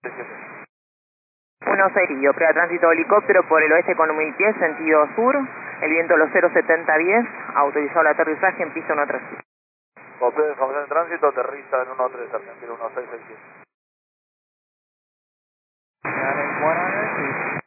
16, prueba tránsito helicóptero por el oeste con 1010, sentido sur, el viento los 07010, autorizado el aterrizaje en pista 137. Copia de información de tránsito, aterriza en 13, Argentina 1667.